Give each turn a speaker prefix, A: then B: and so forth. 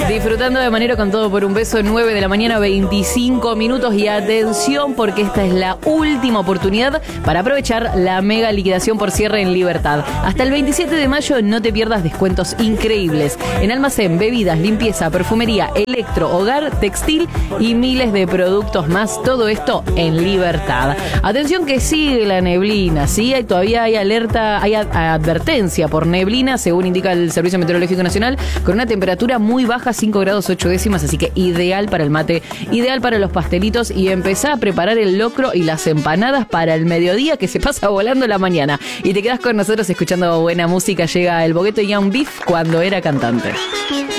A: Disfrutando de Manero con todo por un beso, 9 de la mañana, 25 minutos. Y atención, porque esta es la última oportunidad para aprovechar la mega liquidación por cierre en Libertad. Hasta el 27 de mayo no te pierdas descuentos increíbles en almacén, bebidas, limpieza, perfumería, electro, hogar, textil y miles de productos más. Todo esto en Libertad. Atención que sigue la neblina, ¿sí? Todavía hay alerta, hay advertencia por neblina, según indica el Servicio Meteorológico Nacional, con una temperatura muy baja, 5 grados 8 décimas, así que ideal para el mate, ideal para los pastelitos, y empezá a preparar el locro y las empanadas para el mediodía, que se pasa volando la mañana. Y te quedás con nosotros escuchando buena música. Llega el Bogueto Young Beef, Cuando era cantante.